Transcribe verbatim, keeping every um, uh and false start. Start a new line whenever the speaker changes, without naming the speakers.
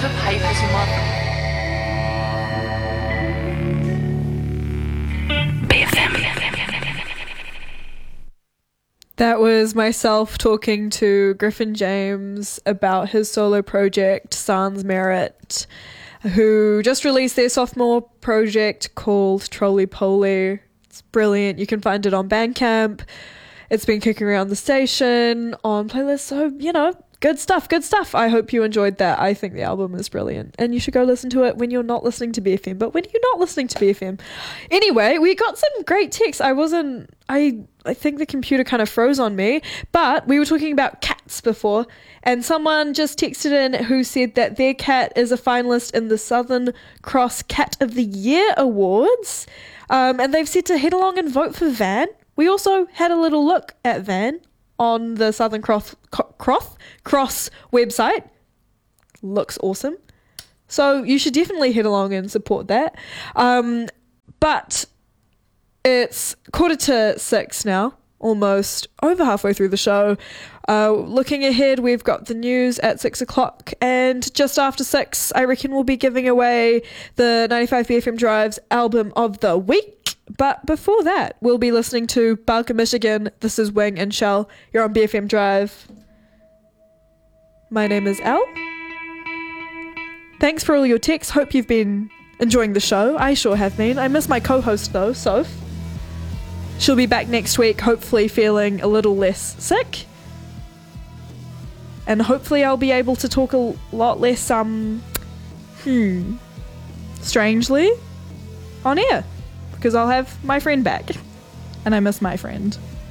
좀 가입하신 것
That was myself talking to Griffin James about his solo project, Sans Merit, who just released their sophomore project called Trolley Poly. It's brilliant. You can find it on Bandcamp. It's been kicking around the station on playlists, so, you know, good stuff, good stuff. I hope you enjoyed that. I think the album is brilliant, and you should go listen to it when you're not listening to B F M. But when you're not listening to B F M, anyway, we got some great texts. I wasn't, I, I think the computer kind of froze on me, but we were talking about cats before, and someone just texted in who said that their cat is a finalist in the Southern Cross Cat of the Year Awards, um, and they've said to head along and vote for Van. We also had a little look at Van on the Southern Cross, Cross, Cross website. Looks awesome. So you should definitely head along and support that. Um, but it's quarter to six now, almost over halfway through the show. Uh, looking ahead, we've got the news at six o'clock, and just after six, I reckon we'll be giving away the ninety-five B F M Drive's album of the week. But before that, we'll be listening to Barker, Michigan. This is Wing and Shell. You're on B F M Drive. My name is Elle. Thanks for all your texts. Hope you've been enjoying the show. I sure have been. I miss my co-host though, Soph. She'll be back next week, hopefully feeling a little less sick. And hopefully I'll be able to talk a lot less, um, hmm, strangely on air. Because I'll have my friend back. And I miss my friend.